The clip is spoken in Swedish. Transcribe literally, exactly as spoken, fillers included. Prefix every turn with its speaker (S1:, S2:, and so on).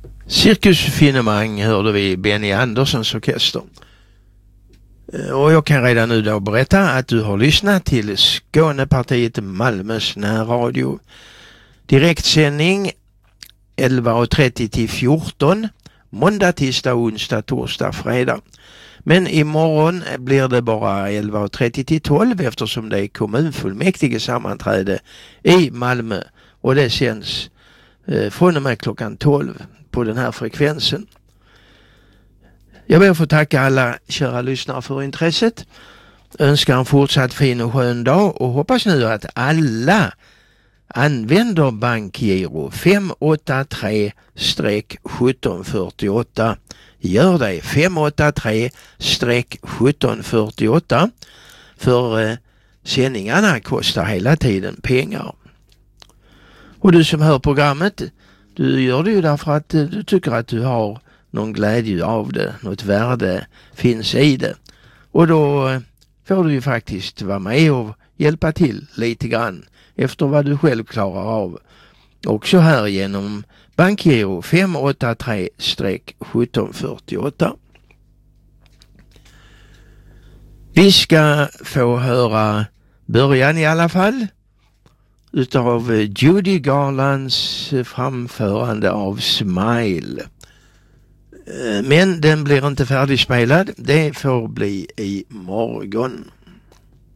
S1: Cirkusfinemang hörde vi Benny Anderssons orkester. Och jag kan redan nu då berätta att du har lyssnat till Skånepartiet Malmös närradio. Direktsändning elva och trettio till fjorton, måndag, tisdag, onsdag, torsdag, fredag. Men imorgon blir det bara elva och trettio till tolv eftersom det är kommunfullmäktige sammanträde i Malmö. Och det känns eh, från och med klockan tolv på den här frekvensen. Jag ber att få tacka alla kära lyssnare för intresset. Önskar en fortsatt fin och skön dag och hoppas nu att alla använder bankgiro fem åtta tre sjutton fyrtioåtta. Gör det, fem åtta tre sjutton fyrtioåtta, för eh, sändningarna kostar hela tiden pengar. Och du som hör programmet, du gör det ju därför att eh, du tycker att du har någon glädje av det, något värde finns i det. Och då eh, får du ju faktiskt vara med och hjälpa till lite grann efter vad du själv klarar av. Också här genom bankgiro fem åtta tre sjutton fyrtioåtta. Vi ska få höra början i alla fall utav Judy Garlands framförande av Smile. Men den blir inte färdigspelad, det får bli i morgon.